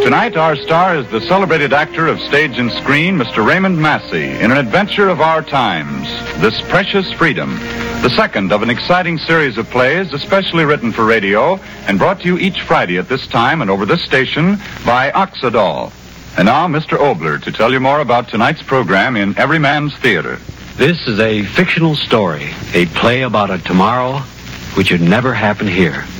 Tonight, our star is the celebrated actor of stage and screen, Mr. Raymond Massey, in an adventure of our times, This Precious Freedom, the second of an exciting series of plays especially written for radio and brought to you each Friday at this time and over this station by Oxydol. And now, Mr. Obler to tell you more about tonight's program in Everyman's Theater. This is a fictional story, a play about a tomorrow which would never happen here.